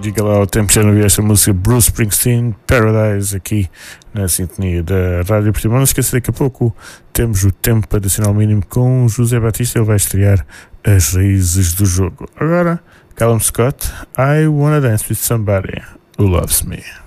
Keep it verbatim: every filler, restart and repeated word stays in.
Diga lá ao tempo já não vi esta música Bruce Springsteen, Paradise, aqui na sintonia da Rádio Portimão. Não se esqueça, daqui a pouco temos o Tempo Adicional Mínimo com José Batista. Ele vai estrear As Raízes do Jogo. Agora, Callum Scott, I Wanna Dance With Somebody Who Loves Me.